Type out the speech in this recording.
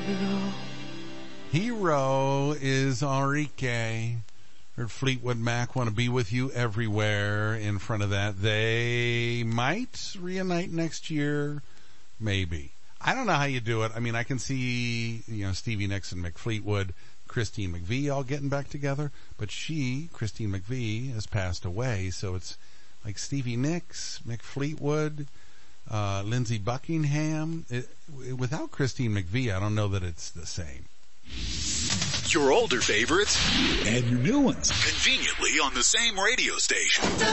Hero is Enrique. Heard Fleetwood Mac, Want to Be With You Everywhere. In front of that, they might reunite next year. Maybe. I don't know how you do it. I mean, I can see, Stevie Nicks and Mick Fleetwood, Christine McVie all getting back together. But Christine McVie, has passed away. So it's like Stevie Nicks, Mick Fleetwood, Lindsey Buckingham. Without Christine McVie, I don't know that it's the same. Your older favorites and your new ones conveniently on the same radio station.